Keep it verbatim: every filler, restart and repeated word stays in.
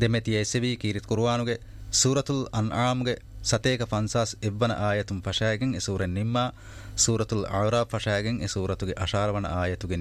දෙමෙතිය එසෙවි කීරිත් කුර්ආනුගේ සූරතුල් අන්ආම්ගේ සතේක පන්සාස් එව්වන ආයතුම් පශායගෙන් එ සූරෙන් නිම්මා සූරතුල් අරාෆ් පශායගෙන් එ සූරතුගේ අශාරවන ආයතුගේ